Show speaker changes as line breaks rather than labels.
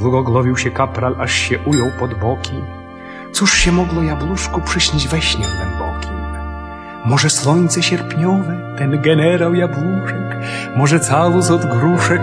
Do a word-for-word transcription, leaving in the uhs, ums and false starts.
Zwroglowił się kapral, aż się ujął pod boki. Cóż się mogło jabłuszku przyśnić we śnie głębokim? Może słońce sierpniowe, ten generał jabłuszek, może całus od gruszek,